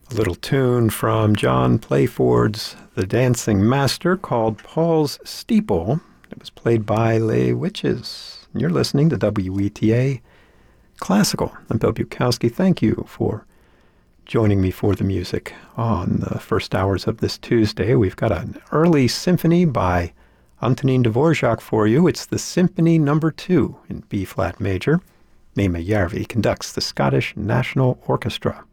A little tune from John Playford's The Dancing Master called Paul's Steeple. It was played by Les Witches. You're listening to WETA Classical. I'm Bill Bukowski. Thank you for joining me for the music on the first hours of this Tuesday. We've got an early symphony by Antonín Dvorak for you. It's the Symphony No. 2 in B-flat major. Mima Järvi conducts the Scottish National Orchestra.